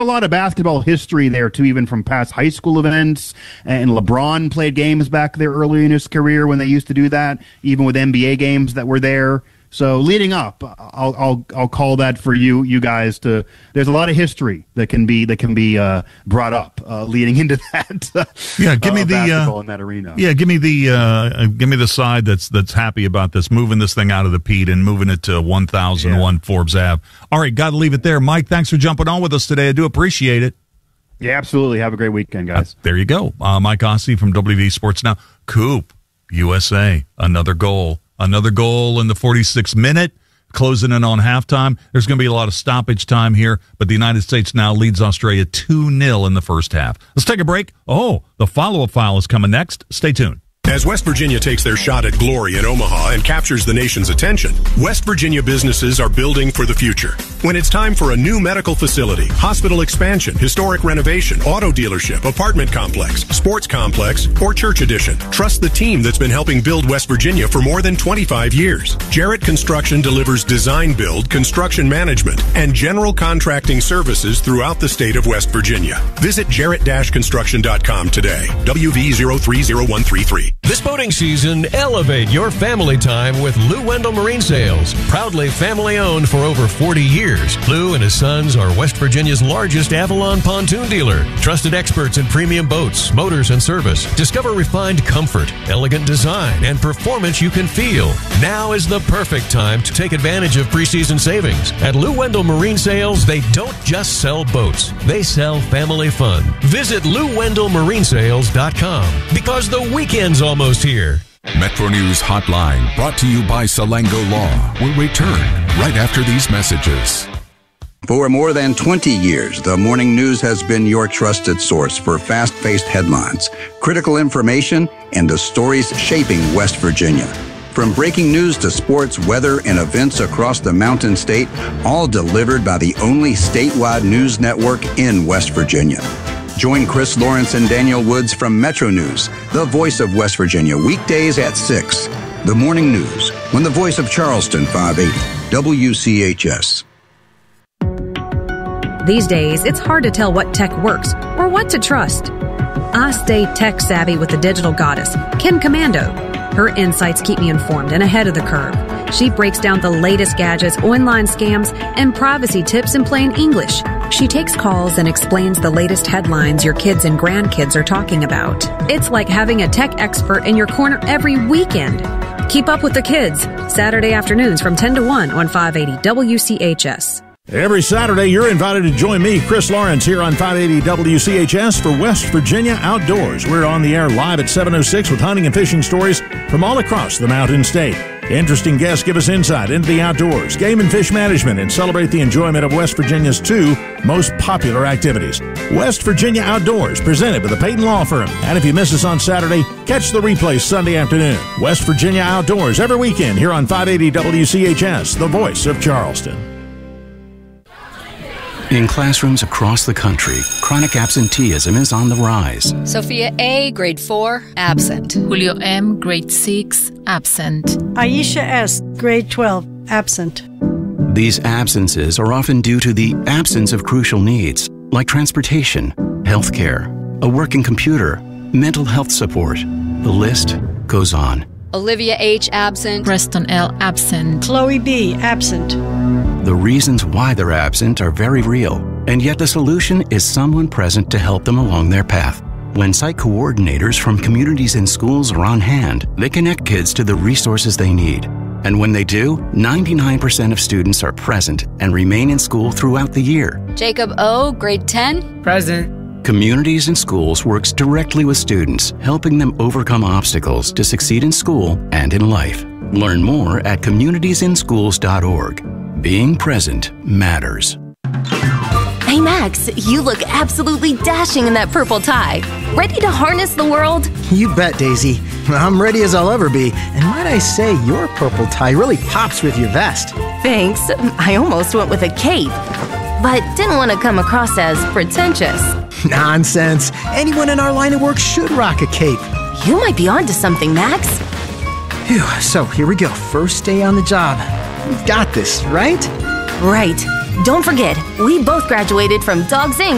a lot of basketball history there too, even from past high school events. And LeBron played games back there early in his career when they used to do that, even with NBA games that were there. So leading up, I'll call that for you guys to. There's a lot of history that can be brought up leading into that. Yeah, give me the basketball in that arena. Yeah, give me the side that's happy about this, moving this thing out of the Pete and moving it to 1001 Forbes Ave. All right, got to leave it there, Mike. Thanks for jumping on with us today. I do appreciate it. Yeah, absolutely. Have a great weekend, guys. There you go, Mike Ossie from WV Sports Now. Coop, USA, another goal. Another goal in the 46th minute, closing in on halftime. There's going to be a lot of stoppage time here, but the United States now leads Australia 2-0 in the first half. Let's take a break. Oh, the follow-up file is coming next. Stay tuned. As West Virginia takes their shot at glory in Omaha and captures the nation's attention, West Virginia businesses are building for the future. When it's time for a new medical facility, hospital expansion, historic renovation, auto dealership, apartment complex, sports complex, or church addition, trust the team that's been helping build West Virginia for more than 25 years. Jarrett Construction delivers design build, construction management, and general contracting services throughout the state of West Virginia. Visit jarrett-construction.com today. WV030133. This boating season, elevate your family time with Lou Wendell Marine Sales. Proudly family-owned for over 40 years, Lou and his sons are West Virginia's largest Avalon pontoon dealer. Trusted experts in premium boats, motors, and service. Discover refined comfort, elegant design, and performance you can feel. Now is the perfect time to take advantage of preseason savings. At Lou Wendell Marine Sales, they don't just sell boats. They sell family fun. Visit LouWendellMarineSales.com because the weekend's almost here. Metro News Hotline, brought to you by Salango Law, will return right after these messages. For more than 20 years, the Morning News has been your trusted source for fast-paced headlines, critical information, and the stories shaping West Virginia. From breaking news to sports, weather, and events across the Mountain State, all delivered by the only statewide news network in West Virginia. Join Chris Lawrence and Daniel Woods from Metro News, the voice of West Virginia, weekdays at 6. The Morning News, on the voice of Charleston, 580, WCHS. These days, it's hard to tell what tech works or what to trust. I stay tech savvy with the digital goddess, Kim Commando. Her insights keep me informed and ahead of the curve. She breaks down the latest gadgets, online scams, and privacy tips in plain English. She takes calls and explains the latest headlines your kids and grandkids are talking about. It's like having a tech expert in your corner every weekend. Keep up with the kids. Saturday afternoons from 10 to 1 on 580 WCHS. Every Saturday, you're invited to join me, Chris Lawrence, here on 580 WCHS for West Virginia Outdoors. We're on the air live at 7:06 with hunting and fishing stories from all across the Mountain State. Interesting guests give us insight into the outdoors, game and fish management, and celebrate the enjoyment of West Virginia's two most popular activities. West Virginia Outdoors, presented by the Peyton Law Firm. And if you miss us on Saturday, catch the replay Sunday afternoon. West Virginia Outdoors every weekend here on 580 WCHS, the voice of Charleston. In classrooms across the country, chronic absenteeism is on the rise. Sophia A., grade 4, absent. Julio M., grade 6, absent. Aisha S., grade 12, absent. These absences are often due to the absence of crucial needs, like transportation, healthcare, a working computer, mental health support. The list goes on. Olivia H., absent. Preston L., absent. Chloe B., absent. The reasons why they're absent are very real, and yet the solution is someone present to help them along their path. When site coordinators from communities and schools are on hand, they connect kids to the resources they need. And when they do, 99% of students are present and remain in school throughout the year. Jacob O., grade 10, present. Communities and Schools works directly with students, helping them overcome obstacles to succeed in school and in life. Learn more at communitiesInschools.org. Being present matters. Hey Max, you look absolutely dashing in that purple tie. Ready to harness the world? You bet, Daisy. I'm ready as I'll ever be. And might I say, your purple tie really pops with your vest. Thanks. I almost went with a cape, but didn't want to come across as pretentious. Nonsense. Anyone in our line of work should rock a cape. You might be onto something, Max. Phew, so here we go. First day on the job. We've got this, right? Right. Don't forget, we both graduated from Dogs Inc.